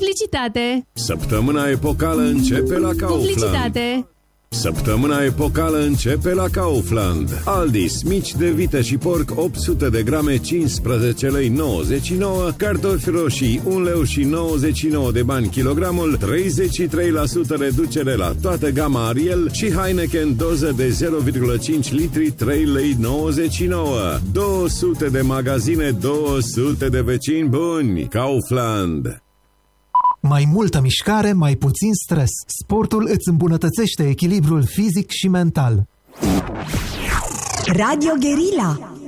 Publicitate. Săptămâna epocală începe la Kaufland. Publicitate. Săptămâna epocală începe la Kaufland. Aldis, mici de vită și porc 800 de grame 15 lei 99, cartofi roșii 1 leu și 99 de bani kilogramul, 33% reducere la toată gama Ariel și Heineken doză de 0,5 litri 3 lei 99. 200 de magazine, 200 de vecini buni. Kaufland. Mai multă mișcare, mai puțin stres. Sportul îți îmbunătățește echilibrul fizic și mental. Radio Guerilla.